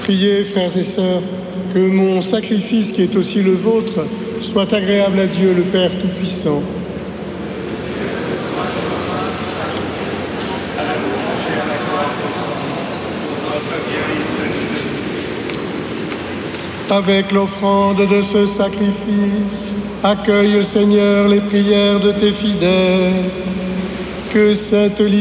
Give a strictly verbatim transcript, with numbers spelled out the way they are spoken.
Priez, frères et sœurs, que mon sacrifice, qui est aussi le vôtre, soit agréable à Dieu le Père Tout-Puissant. Avec l'offrande de ce sacrifice, accueille, Seigneur, les prières de tes fidèles. Que cette